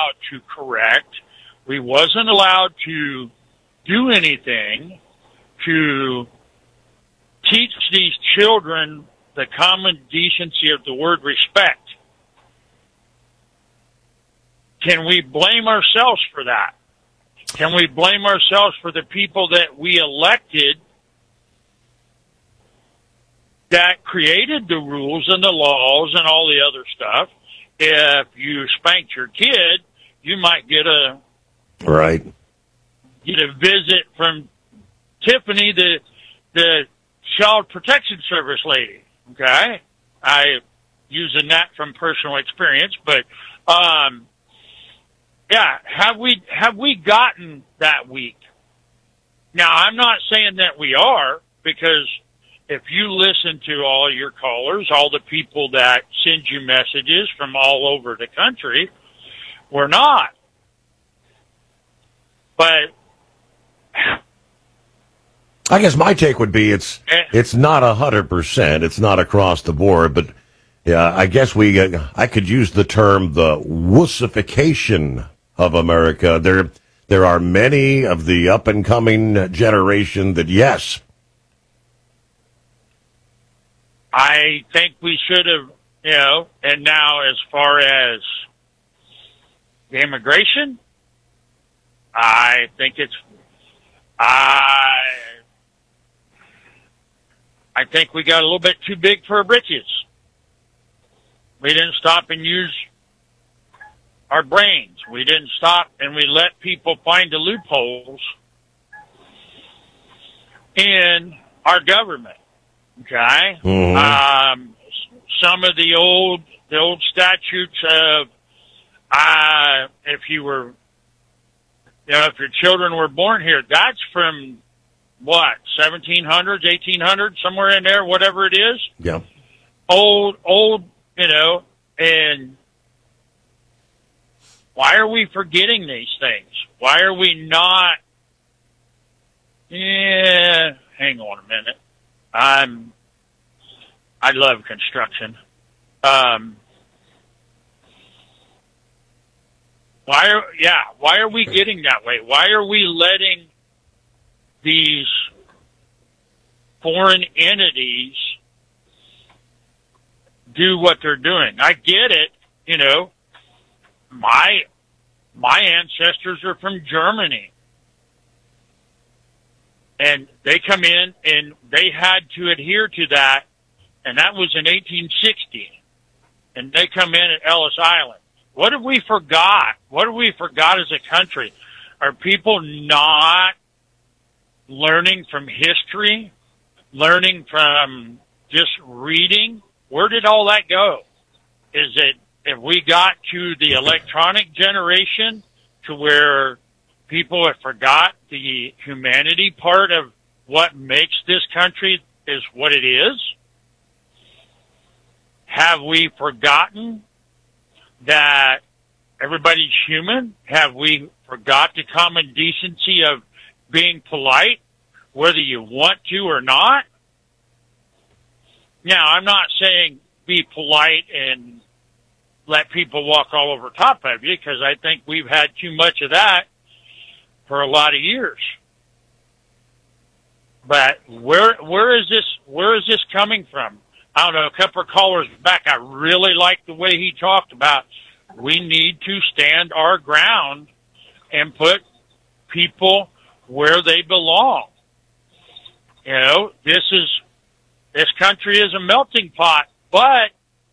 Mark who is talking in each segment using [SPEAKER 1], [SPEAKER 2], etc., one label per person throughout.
[SPEAKER 1] allowed to correct. We wasn't allowed to do anything to teach these children the common decency of the word respect. Can we blame ourselves for that? Can we blame ourselves for the people that we elected that created the rules and the laws and all the other stuff? If you spanked your kid, you might get a visit from Tiffany, the Child Protection Service lady. Okay, I using that from personal experience, but yeah, have we gotten that weak? Now, I'm not saying that we are, because if you listen to all your callers, all the people that send you messages from all over the country, we're not. But
[SPEAKER 2] I guess my take would be it's not 100%. It's not across the board, but yeah, I guess I could use the term the wussification of America. There are many of the up and coming generation that, yes,
[SPEAKER 1] I think we should have, and now as far as the immigration, I think I think we got a little bit too big for our britches. We didn't stop and use our brains. We didn't stop and we let people find the loopholes in our government. Okay.
[SPEAKER 2] Mm-hmm.
[SPEAKER 1] Some of the old statutes of if you were, if your children were born here, that's from what, 1700s, 1800s, somewhere in there, whatever it is.
[SPEAKER 2] Yeah.
[SPEAKER 1] Old, and why are we forgetting these things? Why are we not? Hang on a minute. I love construction. Why are we getting that way? Why are we letting these foreign entities do what they're doing? I get it, my ancestors are from Germany. And they come in and they had to adhere to that, and that was in 1860. And they come in at Ellis Island. What have we forgot? What have we forgot as a country? Are people not learning from history, learning from just reading? Where did all that go? Is it, if we got to the electronic generation to where people have forgot the humanity part of what makes this country is what it is? Have we forgotten that everybody's human? Have we forgot the common decency of being polite, whether you want to or not? Now, I'm not saying be polite and let people walk all over top of you, because I think we've had too much of that for a lot of years. But where is this coming from? I don't know, a couple of callers back, I really liked the way he talked about we need to stand our ground and put people where they belong. This country is a melting pot, but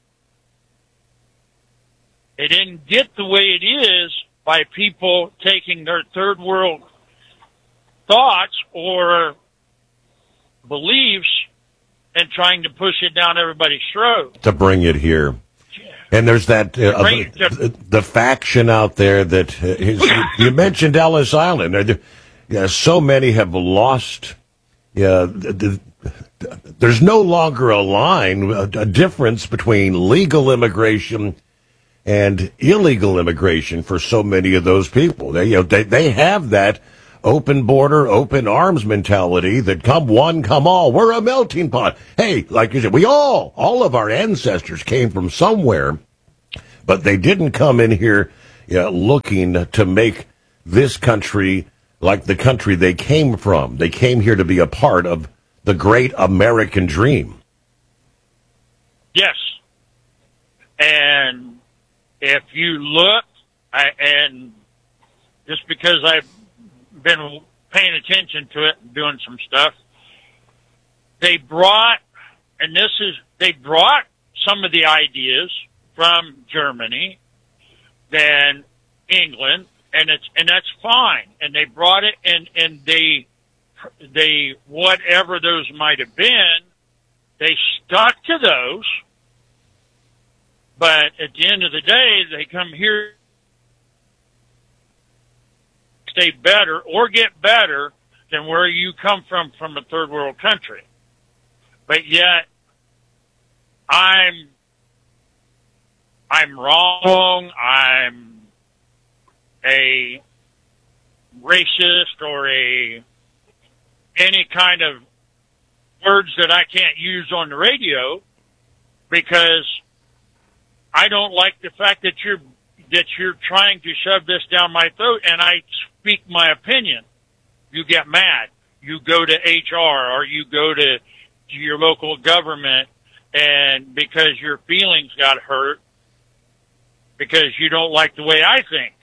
[SPEAKER 1] it didn't get the way it is by people taking their third world thoughts or beliefs and trying to push it down everybody's throat.
[SPEAKER 2] To bring it here. And there's that, the faction out there that, you mentioned Ellis Island. So many have lost, there's no longer a difference between legal immigration and illegal immigration for so many of those people. They have that open border, open arms mentality that come one, come all. We're a melting pot. Hey, like you said, all of our ancestors came from somewhere, but they didn't come in here, looking to make this country like the country they came from. They came here to be a part of the great American dream.
[SPEAKER 1] Yes. And if you look, and just because I've been paying attention to it and doing some stuff, they brought some of the ideas from Germany, then England, and that's fine. And they brought it, and they whatever those might have been, they stuck to those. But at the end of the day, they come here, stay better or get better than where you come from a third world country. But yet, I'm wrong. I'm a racist or any kind of words that I can't use on the radio because I don't like the fact that you're trying to shove this down my throat and I speak my opinion. You get mad. You go to HR or you go to your local government and because your feelings got hurt because you don't like the way I think.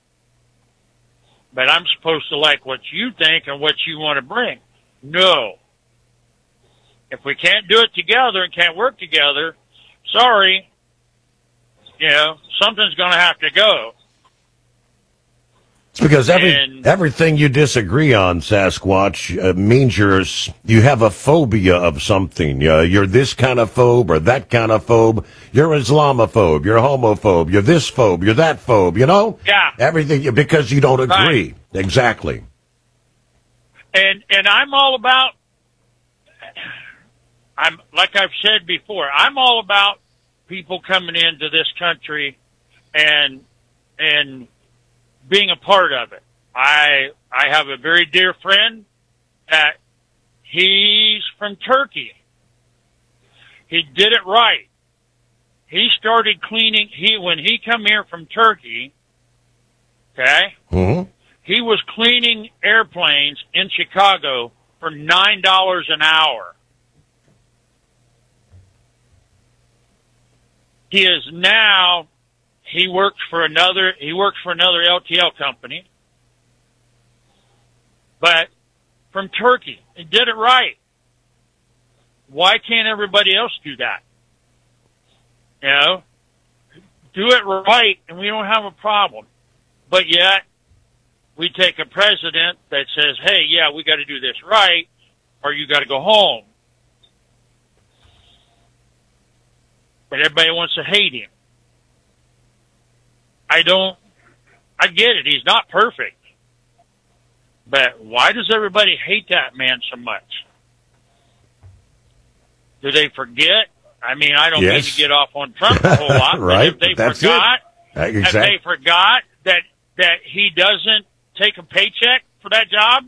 [SPEAKER 1] But I'm supposed to like what you think and what you want to bring. No. If we can't do it together and can't work together, sorry, something's going to have to go.
[SPEAKER 2] It's because everything you disagree on, Sasquatch, means you have a phobia of something. You're this kind of phobe or that kind of phobe. You're Islamophobe. You're homophobe. You're this phobe. You're that phobe.
[SPEAKER 1] Yeah.
[SPEAKER 2] Everything because you don't agree. Right. Exactly.
[SPEAKER 1] And I'm all about. Like I've said before. I'm all about people coming into this country and being a part of it. I have a very dear friend that he's from Turkey. He did it right. He started cleaning. When he come here from Turkey, okay, he was cleaning airplanes in Chicago for $9 an hour. He is now. He works for another LTL company, but from Turkey. He did it right. Why can't everybody else do that? Do it right, and we don't have a problem. But yet, we take a president that says, "Hey, yeah, we got to do this right, or you got to go home." But everybody wants to hate him. I get it. He's not perfect. But why does everybody hate that man so much? Do they forget? I mean, I don't mean to get off on Trump a whole lot.
[SPEAKER 2] Right.
[SPEAKER 1] But if they forgot,
[SPEAKER 2] exactly.
[SPEAKER 1] If they forgot that he doesn't take a paycheck for that job,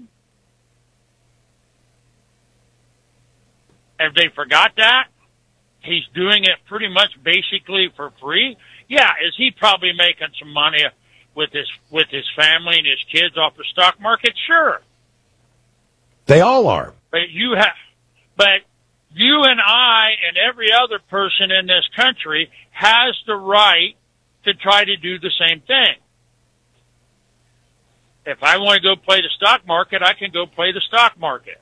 [SPEAKER 1] if they forgot that, he's doing it pretty much basically for free. Yeah, is he probably making some money with his family and his kids off the stock market? Sure.
[SPEAKER 2] They all are.
[SPEAKER 1] But you and I and every other person in this country has the right to try to do the same thing. If I want to go play the stock market, I can go play the stock market.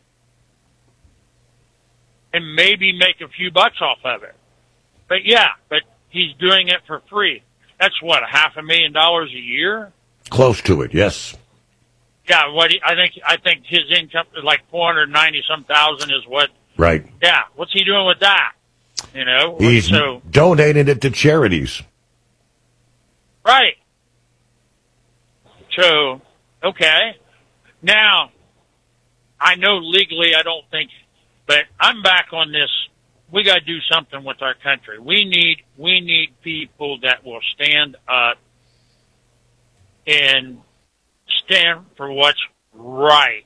[SPEAKER 1] And maybe make a few bucks off of it. But he's doing it for free. That's what, $500,000 a year?
[SPEAKER 2] Close to it, yes.
[SPEAKER 1] Yeah, I think his income is like 490 some thousand is what.
[SPEAKER 2] Right.
[SPEAKER 1] Yeah, what's he doing with that?
[SPEAKER 2] He's donating it to charities.
[SPEAKER 1] Right. So, okay. Now, I know legally I don't think, but I'm back on this. We got to do something with our country. We need people that will stand up and stand for what's right.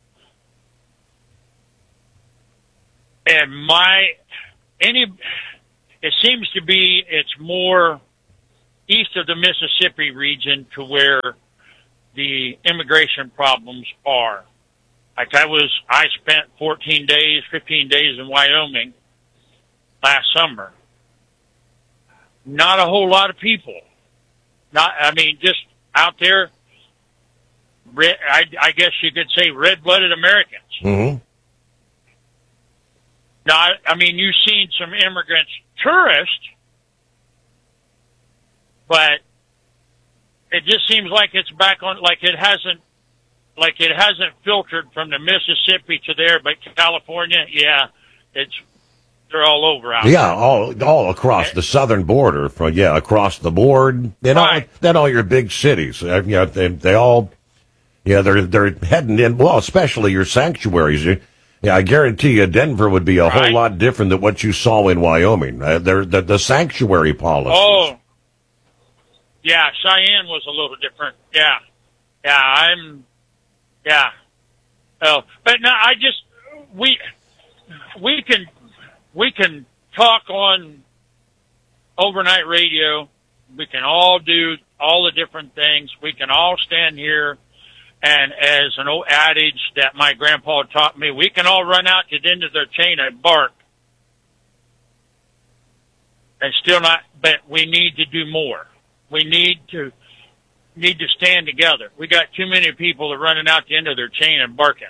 [SPEAKER 1] And it seems to be it's more east of the Mississippi region to where the immigration problems are. Like I spent 15 days in Wyoming last summer. Not a whole lot of people. Just out there, I guess you could say red-blooded Americans.
[SPEAKER 2] Mm-hmm.
[SPEAKER 1] Now, you've seen some immigrants, tourists, but it just seems like it's back on, like it hasn't filtered from the Mississippi to there, but California, yeah, they're all over out there.
[SPEAKER 2] Yeah, all across the southern border, across the board. Then all your big cities, they all, they're heading in. Well, especially your sanctuaries. Yeah, I guarantee you, Denver would be a whole lot different than what you saw in Wyoming. The sanctuary policies. Oh,
[SPEAKER 1] yeah, Cheyenne was a little different. Yeah. Oh, but no, we can talk on overnight radio. We can all do all the different things. We can all stand here, and as an old adage that my grandpa taught me, we can all run out to the end of their chain and bark, and still not. But we need to do more. We need to stand together. We got too many people that are running out the end of their chain and barking.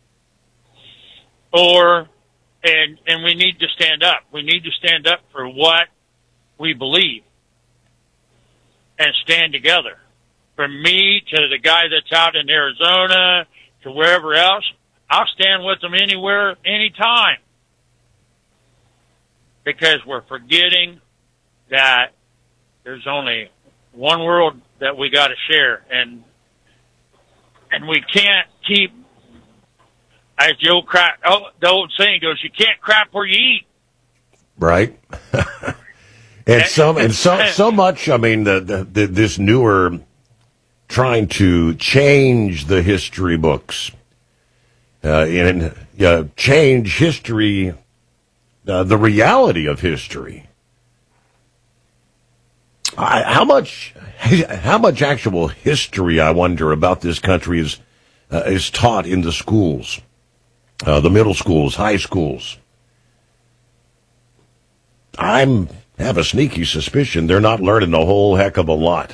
[SPEAKER 1] And we need to stand up. We need to stand up for what we believe and stand together. From me to the guy that's out in Arizona to wherever else, I'll stand with them anywhere, anytime. Because we're forgetting that there's only one world that we got to share, and we can't keep, as the old saying goes, you can't crap where you eat.
[SPEAKER 2] Right. and so much. This newer trying to change the history books, change history, the reality of history. How much actual history, I wonder, about this country is taught in the schools, the middle schools, high schools? I have a sneaky suspicion they're not learning a whole heck of a lot.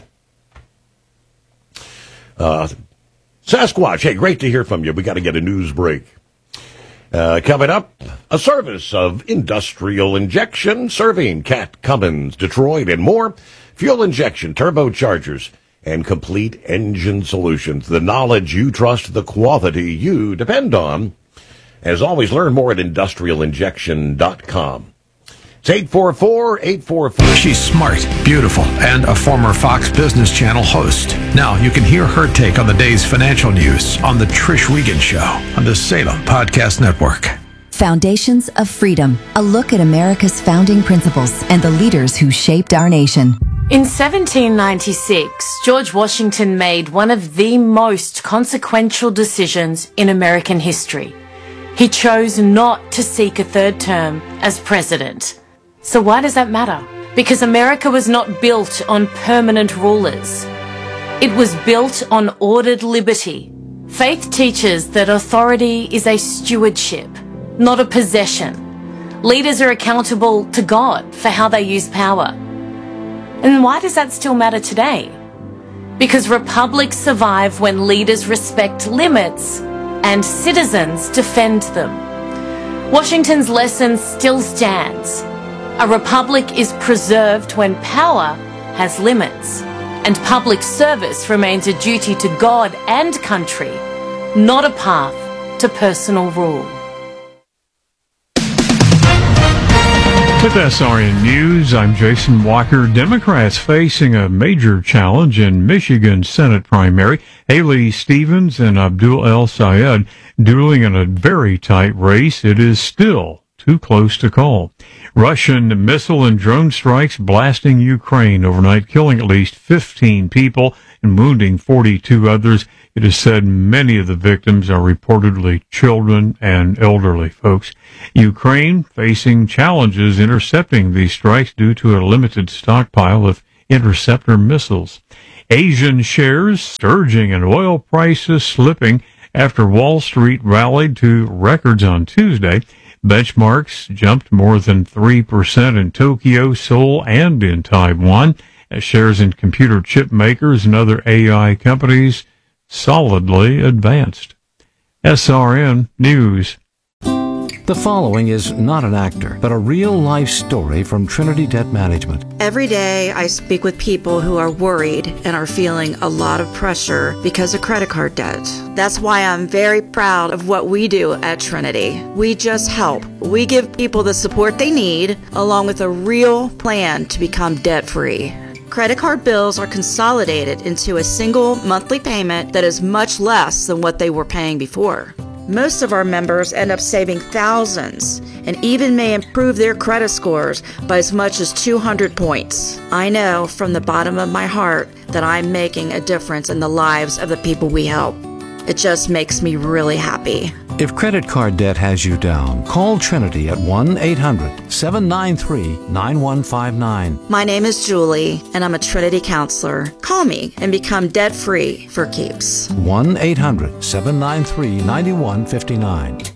[SPEAKER 2] Sasquatch, hey, great to hear from you. We got to get a news break. Coming up, a service of Industrial Injection, serving Cat, Cummins, Detroit, and more. Fuel injection, turbochargers, and complete engine solutions. The knowledge you trust, the quality you depend on. As always, learn more at industrialinjection.com. It's 844-844.
[SPEAKER 3] She's smart, beautiful, and a former Fox Business Channel host. Now you can hear her take on the day's financial news on The Trish Wiegand Show on the Salem Podcast Network.
[SPEAKER 4] Foundations of Freedom, a look at America's founding principles and the leaders who shaped our nation.
[SPEAKER 5] In 1796, George Washington made one of the most consequential decisions in American history. He chose not to seek a third term as president. So why does that matter? Because America was not built on permanent rulers. It was built on ordered liberty. Faith teaches that authority is a stewardship, not a possession. Leaders are accountable to God for how they use power. And why does that still matter today? Because republics survive when leaders respect limits and citizens defend them. Washington's lesson still stands. A republic is preserved when power has limits, and public service remains a duty to God and country, not a path to personal rule.
[SPEAKER 6] With SRN News, I'm Jason Walker. Democrats facing a major challenge in Michigan Senate primary. Haley Stevens and Abdul El Sayed dueling in a very tight race. It is still too close to call. Russian missile and drone strikes blasting Ukraine overnight, killing at least 15 people and wounding 42 others. It is said many of the victims are reportedly children and elderly folks. Ukraine facing challenges intercepting these strikes due to a limited stockpile of interceptor missiles. Asian shares surging and oil prices slipping after Wall Street rallied to records on Tuesday. Benchmarks jumped more than 3% in Tokyo, Seoul, and in Taiwan, as shares in computer chip makers and other AI companies solidly advanced. SRN News.
[SPEAKER 7] The following is not an actor, but a real-life story from Trinity Debt Management.
[SPEAKER 8] Every day I speak with people who are worried and are feeling a lot of pressure because of credit card debt. That's why I'm very proud of what we do at Trinity. We just help. We give people the support they need, along with a real plan to become debt-free. Credit card bills are consolidated into a single monthly payment that is much less than what they were paying before. Most of our members end up saving thousands and even may improve their credit scores by as much as 200 points. I know from the bottom of my heart that I'm making a difference in the lives of the people we help. It just makes me really happy.
[SPEAKER 7] If credit card debt has you down, call Trinity at 1-800-793-9159.
[SPEAKER 8] My name is Julie, and I'm a Trinity counselor. Call me and become debt-free for keeps.
[SPEAKER 7] 1-800-793-9159.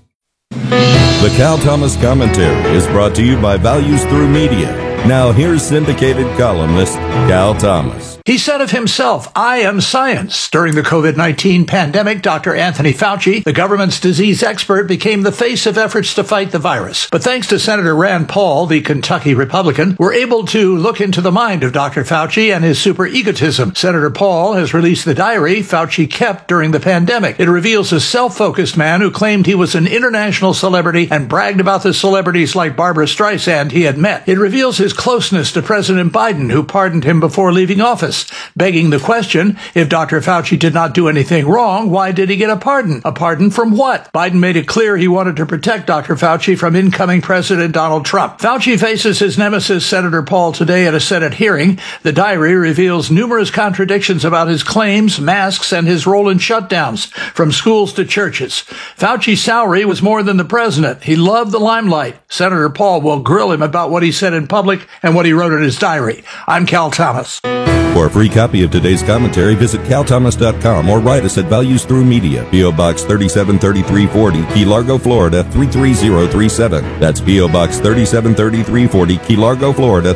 [SPEAKER 9] The Cal Thomas Commentary is brought to you by Values Through Media. Now here's syndicated columnist Cal Thomas.
[SPEAKER 10] He said of himself, "I am science." During the COVID-19 pandemic, Dr. Anthony Fauci, the government's disease expert, became the face of efforts to fight the virus. But thanks to Senator Rand Paul, the Kentucky Republican, we're able to look into the mind of Dr. Fauci and his super egotism. Senator Paul has released the diary Fauci kept during the pandemic. It reveals a self-focused man who claimed he was an international celebrity and bragged about the celebrities like Barbara Streisand he had met. It reveals his closeness to President Biden, who pardoned him before leaving office. Begging the question, if Dr. Fauci did not do anything wrong, why did he get a pardon? A pardon from what? Biden made it clear he wanted to protect Dr. Fauci from incoming President Donald Trump. Fauci faces his nemesis, Senator Paul, today at a Senate hearing. The diary reveals numerous contradictions about his claims, masks, and his role in shutdowns, from schools to churches. Fauci's salary was more than the president. He loved the limelight. Senator Paul will grill him about what he said in public and what he wrote in his diary. I'm Cal Thomas.
[SPEAKER 9] For a free copy of today's commentary, visit calthomas.com or write us at Values Through Media, P.O. Box 373340, Key Largo, Florida 33037. That's P.O. Box 373340, Key Largo, Florida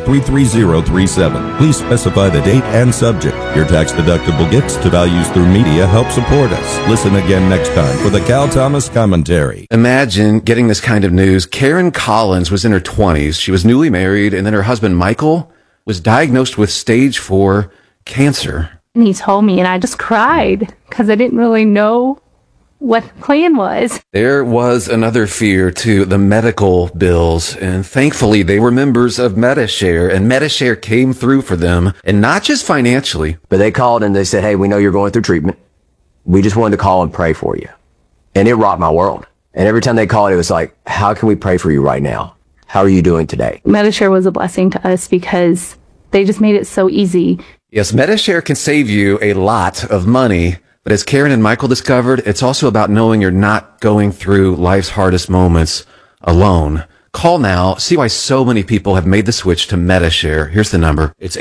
[SPEAKER 9] 33037. Please specify the date and subject. Your tax-deductible gifts to Values Through Media help support us. Listen again next time for the Cal Thomas Commentary.
[SPEAKER 11] Imagine getting this kind of news. Karen Collins was in her 20s. She was newly married, and then her husband, Michael, was diagnosed with stage 4 cancer.
[SPEAKER 12] And he told me, and I just cried because I didn't really know what the plan was.
[SPEAKER 11] There was another fear to the medical bills, and thankfully they were members of Medi-Share, and Medi-Share came through for them, and not just financially.
[SPEAKER 13] But they called and they said, "Hey, we know you're going through treatment. We just wanted to call and pray for you." And it rocked my world. And every time they called, it was like, "How can we pray for you right now? How are you doing today?"
[SPEAKER 12] Medi-Share was a blessing to us because they just made it so easy.
[SPEAKER 11] Yes, Medi-Share can save you a lot of money, but as Karen and Michael discovered, it's also about knowing you're not going through life's hardest moments alone. Call now. See why so many people have made the switch to Medi-Share. Here's the number. It's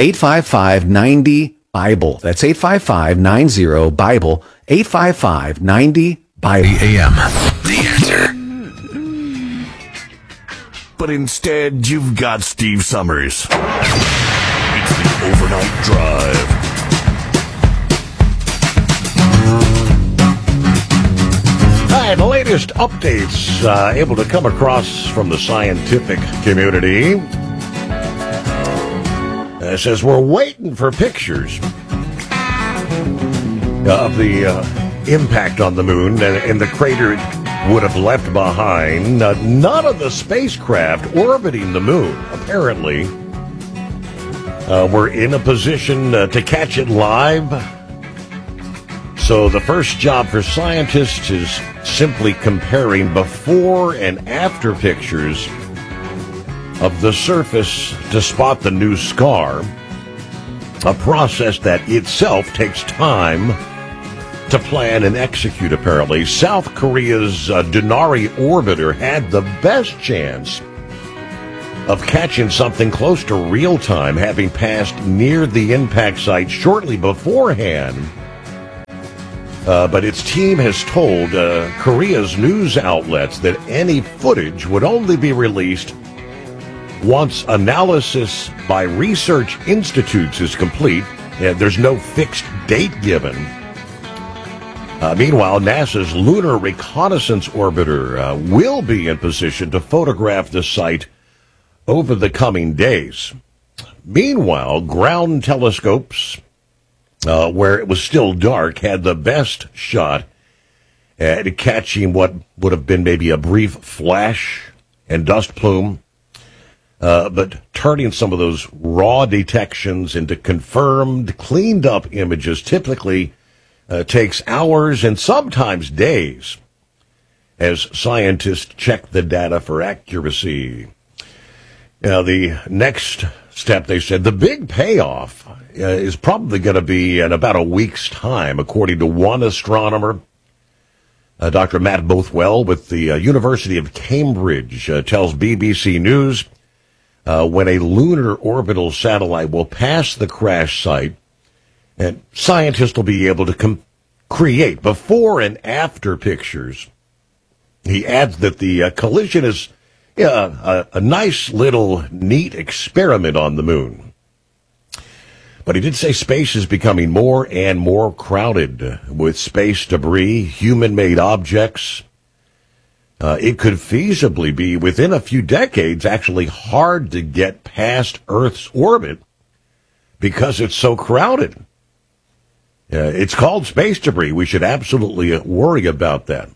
[SPEAKER 11] 855-90-BIBLE. That's 855-90-BIBLE. 855-90-BIBLE.
[SPEAKER 3] AM. The answer.
[SPEAKER 14] But instead, you've got Steve Summers. It's the Overnight Drive.
[SPEAKER 2] Hi, the latest updates able to come across from the scientific community. It says we're waiting for pictures of the impact on the moon and the crater it would have left behind. None of the spacecraft orbiting the moon, apparently, were in a position to catch it live. So the first job for scientists is simply comparing before and after pictures of the surface to spot the new scar, a process that itself takes time to plan and execute, apparently. South Korea's Denari orbiter had the best chance of catching something close to real time, having passed near the impact site shortly beforehand. But its team has told Korea's news outlets that any footage would only be released once analysis by research institutes is complete. There's no fixed date given. Meanwhile, NASA's Lunar Reconnaissance Orbiter will be in position to photograph the site over the coming days. Meanwhile, ground telescopes, where it was still dark, had the best shot at catching what would have been maybe a brief flash and dust plume, but turning some of those raw detections into confirmed, cleaned-up images typically takes hours and sometimes days as scientists check the data for accuracy. Now, the next step, they said, the big payoff is probably going to be in about a week's time, according to one astronomer. Dr. Matt Bothwell with the University of Cambridge tells BBC News when a lunar orbital satellite will pass the crash site, and scientists will be able to create before and after pictures. He adds that the collision is a nice little neat experiment on the moon. But he did say space is becoming more and more crowded with space debris, human-made objects. It could feasibly be, within a few decades, actually hard to get past Earth's orbit because it's so crowded. It's called space debris. We should absolutely worry about that.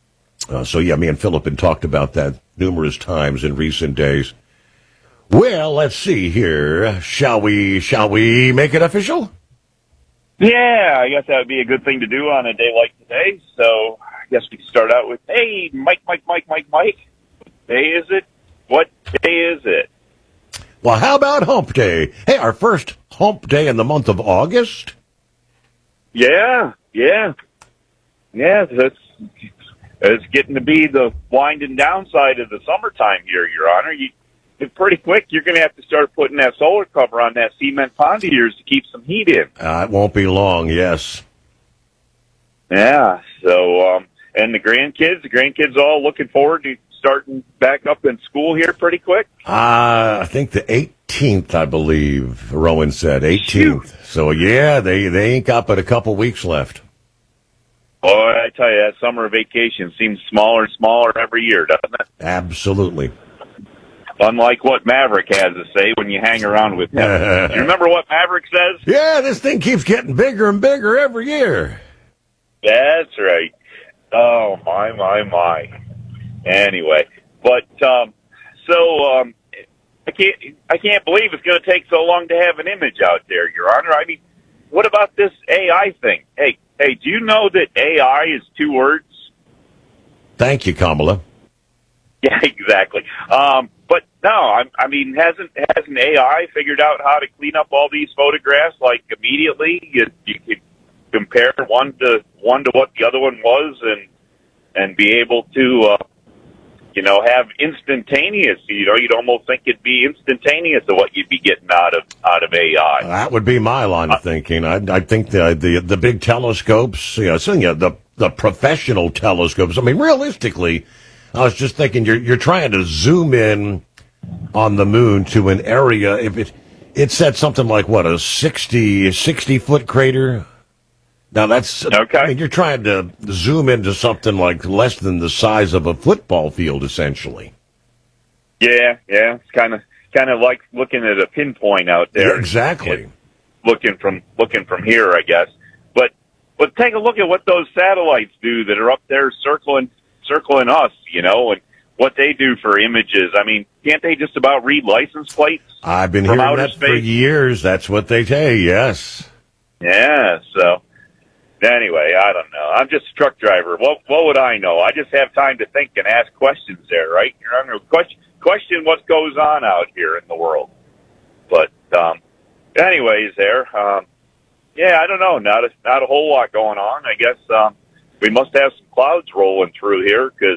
[SPEAKER 2] Me and Philip have talked about that numerous times in recent days. Well, let's see here. Shall we make it official?
[SPEAKER 15] Yeah, I guess that would be a good thing to do on a day like today. So I guess we can start out with, hey, Mike. What day is it? What day is it?
[SPEAKER 2] Well, how about Hump Day? Hey, our first Hump Day in the month of August?
[SPEAKER 15] Yeah. It's getting to be the winding down side of the summertime here, Your Honor. Pretty quick, you're going to have to start putting that solar cover on that cement pond of yours to keep some heat in.
[SPEAKER 2] It won't be long, yes.
[SPEAKER 15] Yeah, so, and the grandkids all looking forward to starting back up in school here pretty quick?
[SPEAKER 2] I think the 18th, I believe, Rowan said, 18th. Shoot. So, yeah, they ain't got but a couple weeks left.
[SPEAKER 15] Boy, I tell you, that summer vacation seems smaller and smaller every year, doesn't it?
[SPEAKER 2] Absolutely.
[SPEAKER 15] Unlike what Maverick has to say when you hang around with him. Do you remember what Maverick says?
[SPEAKER 2] Yeah, this thing keeps getting bigger and bigger every year.
[SPEAKER 15] That's right. Oh, my. Anyway, but, I can't believe it's going to take so long to have an image out there, Your Honor. I mean, what about this AI thing? Hey, do you know that AI is 2 words?
[SPEAKER 2] Thank you, Kamala.
[SPEAKER 15] Yeah, exactly. But no, I mean, hasn't AI figured out how to clean up all these photographs like immediately? You could compare one to what the other one was, and be able to have instantaneous. You'd almost think it'd be instantaneous of what you'd be getting out of AI.
[SPEAKER 2] That would be my line of thinking. I think the big telescopes, the professional telescopes. I mean, realistically, I was just thinking you're trying to zoom in on the moon to an area. If it said something like what, a 60 foot crater. Now that's okay. I mean, you're trying to zoom into something like less than the size of a football field, essentially.
[SPEAKER 15] Yeah. It's kind of like looking at a pinpoint out there.
[SPEAKER 2] Yeah, exactly.
[SPEAKER 15] Looking from here, I guess. But take a look at what those satellites do that are up there circling us, and what they do for images. I mean, can't they just about read license plates?
[SPEAKER 2] I've been hearing that for years. That's what they say. Yes.
[SPEAKER 15] Yeah. So. Anyway, I don't know. I'm just a truck driver. What would I know? I just have time to think and ask questions there, right? You're under question what goes on out here in the world. But anyways, I don't know. Not a whole lot going on. I guess we must have some clouds rolling through here because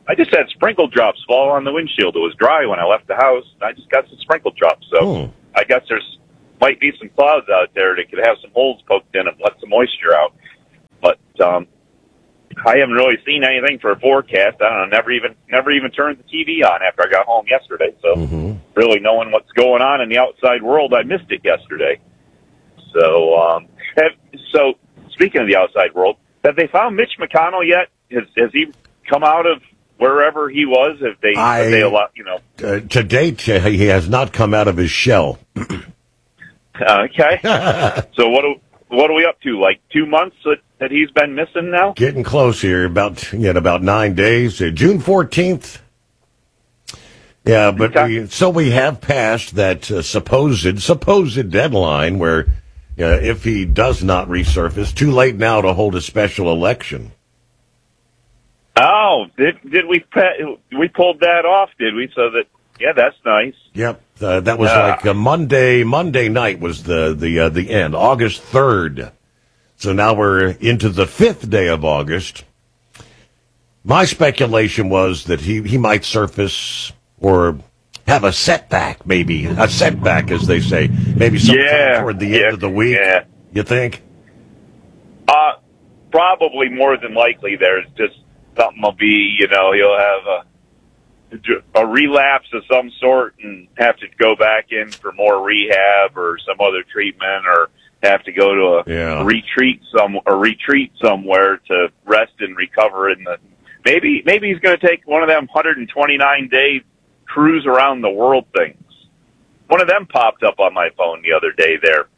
[SPEAKER 15] I just had sprinkle drops fall on the windshield. It was dry when I left the house. I just got some sprinkle drops. So I guess there's might be some clouds out there that could have some holes poked in and let some moisture out. But I haven't really seen anything for a forecast. I don't know. Never even turned the TV on after I got home yesterday. So really knowing what's going on in the outside world, I missed it yesterday. So so speaking of the outside world, have they found Mitch McConnell yet? Has he come out of wherever he was? Have they allowed,
[SPEAKER 2] to date, he has not come out of his shell.
[SPEAKER 15] Okay. So what are we up to? Like 2 months that he's been missing now?
[SPEAKER 2] Getting close here, about 9 days. June 14th. Yeah, but we have passed that supposed deadline where if he does not resurface, too late now to hold a special election.
[SPEAKER 15] Oh, did we pulled that off? Did we? So that that's nice.
[SPEAKER 2] Yep, that was like Monday night was the end, August 3rd. So now we're into the 5th day of August. My speculation was that he might surface or have a setback, as they say, maybe sometime toward the end of the week. Yeah. You think?
[SPEAKER 15] Probably more than likely. There's just something will be, he'll have a relapse of some sort and have to go back in for more rehab or some other treatment, or have to go to a retreat somewhere to rest and recover. Maybe he's going to take one of them 129-day cruise around the world things. One of them popped up on my phone the other day there.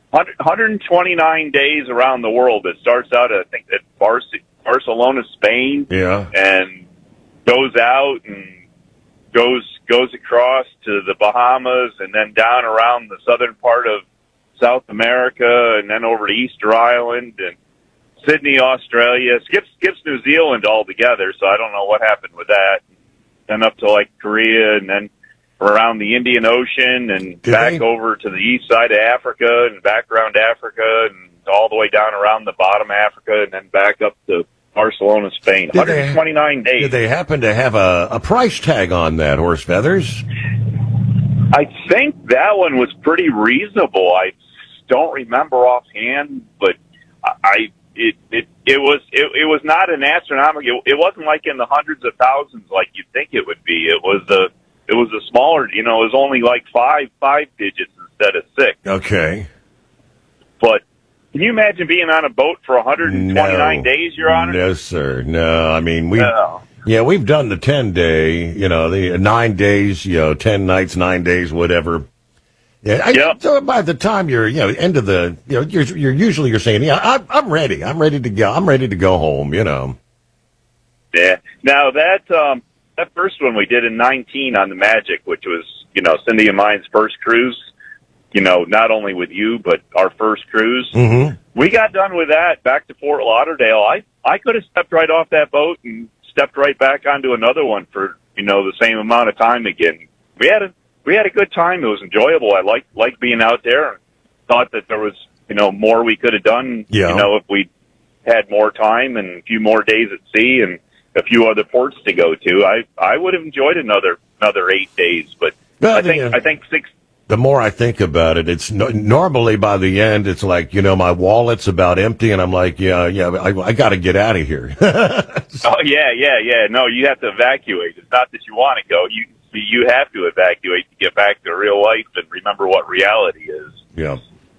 [SPEAKER 15] 129 days around the world. It starts out, I think, at Barcelona, Spain. Yeah. And goes out and goes across to the Bahamas and then down around the southern part of South America and then over to Easter Island and Sydney, Australia. Skips New Zealand altogether, so I don't know what happened with that. Then up to like Korea and then around the Indian Ocean and back over to the east side of Africa and back around Africa and all the way down around the bottom of Africa and then back up to Barcelona, Spain. 129 days.
[SPEAKER 2] Did they happen to have a price tag on that, Horse Feathers?
[SPEAKER 15] I think that one was pretty reasonable. I don't remember offhand, but it was not an astronomical. It wasn't like in the hundreds of thousands like you'd think it would be. It was a smaller. It was only like five digits instead of 6.
[SPEAKER 2] Okay.
[SPEAKER 15] But can you imagine being on a boat for 129 days, Your Honor?
[SPEAKER 2] No, sir. No, I mean we've done the 10-day. The 9 days. 10 nights, 9 days, whatever. Yeah. So by the time you're end of the you're saying I'm ready. I'm ready to go. I'm ready to go home.
[SPEAKER 15] Yeah. Now that first one we did in 19 on the Magic, which was Cindy and mine's first cruise. Not only with you, but our first cruise. Mm-hmm. We got done with that back to Fort Lauderdale. I could have stepped right off that boat and stepped right back onto another one for, the same amount of time again. We had a good time. It was enjoyable. I liked being out there and thought that there was, more we could have done, if we had more time and a few more days at sea and a few other ports to go to. I would have enjoyed another 8 days, but I think 6.
[SPEAKER 2] The more I think about it, it's normally by the end, it's like, my wallet's about empty, and I'm like, I got to get out of here.
[SPEAKER 15] Oh, yeah. No, you have to evacuate. It's not that you want to go. You have to evacuate to get back to real life and remember what reality is.
[SPEAKER 2] Yeah.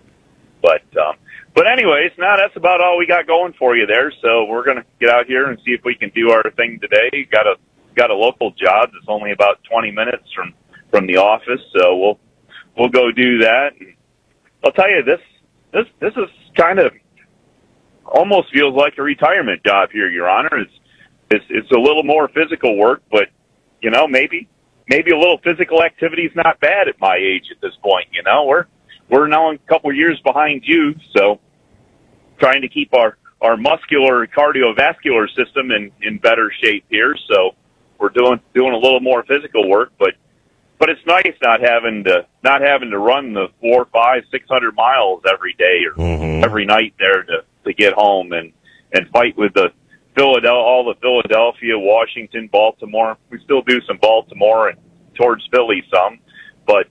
[SPEAKER 15] But anyways, now that's about all we got going for you there. So we're going to get out here and see if we can do our thing today. Got a local job that's only about 20 minutes from the office, so we'll go do that. And I'll tell you, this is kind of almost feels like a retirement job here, Your Honor. It's a little more physical work, but maybe a little physical activity is not bad at my age at this point. We're now a couple years behind you, so trying to keep our muscular cardiovascular system in better shape here. So we're doing a little more physical work, but it's nice not having to run the 400, 500, 600 miles every day or every night there to get home and fight with the all the Philadelphia, Washington, Baltimore. We still do some Baltimore and towards Philly some, but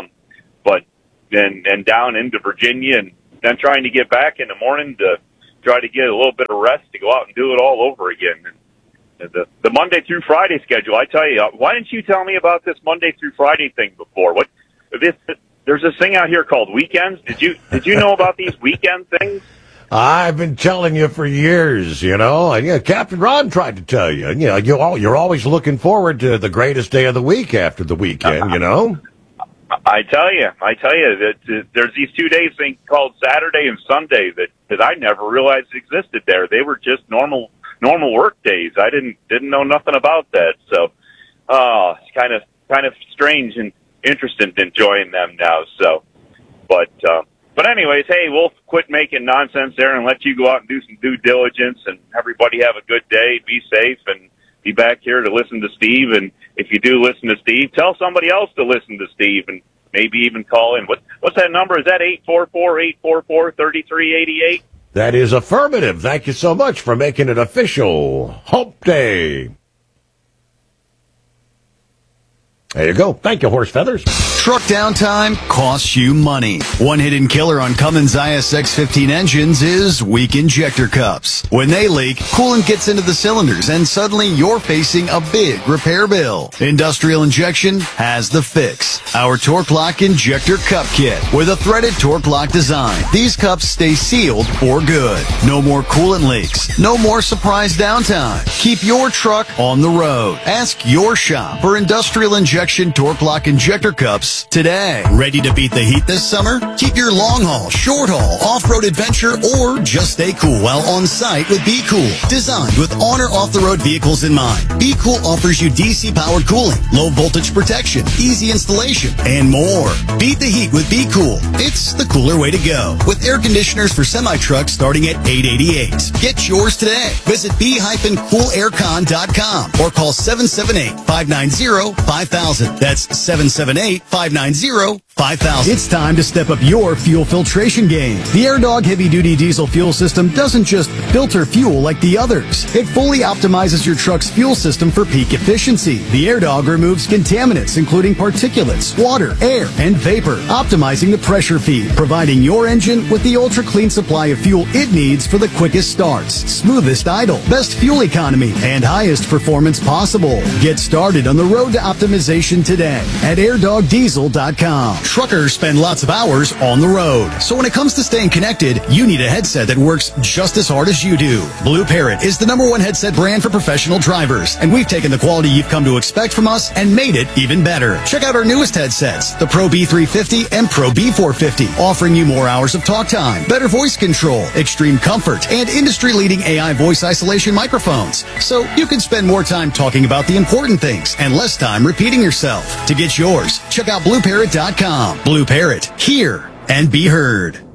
[SPEAKER 15] and down into Virginia, and then trying to get back in the morning to try to get a little bit of rest to go out and do it all over again. And the Monday through Friday schedule, I tell you, why didn't you tell me about this Monday through Friday thing before? There's this thing out here called weekends. Did you know about these weekend things?
[SPEAKER 2] I've been telling you for years, and Captain Ron tried to tell you. You're always looking forward to the greatest day of the week after the weekend,
[SPEAKER 15] I tell you that there's these 2 days thing called Saturday and Sunday that I never realized existed there. They were just normal work days. I didn't know nothing about that. So, it's kind of strange and interesting enjoying them now. So, but anyways, hey, we'll quit making nonsense there and let you go out and do some due diligence, and everybody have a good day, be safe, and be back here to listen to Steve. And if you do listen to Steve, tell somebody else to listen to Steve, and maybe even call in. What's that number? Is that 844-844-3388?
[SPEAKER 2] That is affirmative. Thank you so much for making it official. Hump Day. There you go. Thank you, Horse Feathers.
[SPEAKER 16] Truck downtime costs you money. One hidden killer on Cummins ISX-15 engines is weak injector cups. When they leak, coolant gets into the cylinders and suddenly you're facing a big repair bill. Industrial Injection has the fix. Our Torque Lock Injector Cup Kit with a threaded Torque Lock design. These cups stay sealed for good. No more coolant leaks. No more surprise downtime. Keep your truck on the road. Ask your shop for Industrial Injection Torque Lock Injector Cups today. Ready to beat the heat this summer? Keep your long haul, short haul, off-road adventure, or just stay cool while on site with Be Cool. Designed with on or off-the-road vehicles in mind, Be Cool offers you DC-powered cooling, low voltage protection, easy installation, and more. Beat the heat with Be Cool. It's the cooler way to go. With air conditioners for semi-trucks starting at $888. Get yours today. Visit b-coolaircon.com or call 778-590-5000. That's 778-590-5000. It's time to step up your fuel filtration game. The AirDog heavy-duty diesel fuel system doesn't just filter fuel like the others. It fully optimizes your truck's fuel system for peak efficiency. The AirDog removes contaminants, including particulates, water, air, and vapor, optimizing the pressure feed, providing your engine with the ultra-clean supply of fuel it needs for the quickest starts, smoothest idle, best fuel economy, and highest performance possible. Get started on the road to optimization today at airdogdiesel.com. Truckers spend lots of hours on the road, so when it comes to staying connected, you need a headset that works just as hard as you do. Blue Parrot is the #1 headset brand for professional drivers, and we've taken the quality you've come to expect from us and made it even better. Check out our newest headsets, the Pro B350 and Pro B450, offering you more hours of talk time, better voice control, extreme comfort, and industry-leading AI voice isolation microphones, so you can spend more time talking about the important things and less time repeating yourself. To get yours, check out BlueParrot.com. Blue Parrot, hear and be heard.